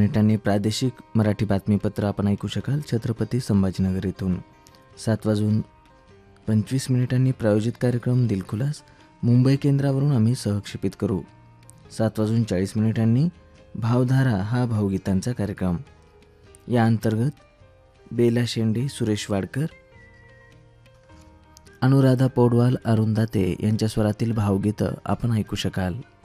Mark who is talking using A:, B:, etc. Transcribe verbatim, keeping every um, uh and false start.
A: मिनिटांनी प्रादेशिक मराठी बातमीपत्र आपण ऐकू शकाल छत्रपती संभाजीनगर इथून. सात वाजून पंचवीस मिनिटांनी प्रायोजित कार्यक्रम दिलखुलास मुंबई केंद्रावरून आम्ही सहक्षेपित करू. सात वाजून चाळीस मिनिटांनी भावधारा हा भावगीतांचा कार्यक्रम. या अंतर्गत बेला शेंडे, सुरेश वाडकर, अनुराधा पौडवाल, अरुण दाते यांच्या स्वरातील भावगीतं आपण ऐकू शकाल.